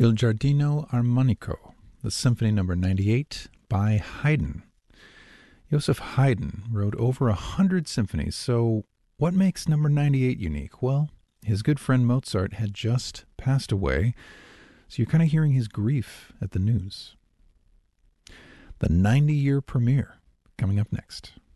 Il Giardino Armonico, the Symphony Number 98 by Haydn. Joseph Haydn wrote over 100 symphonies, so what makes number 98 unique? Well, his good friend Mozart had just passed away, so you're kind of hearing his grief at the news. The 90-year premiere coming up next.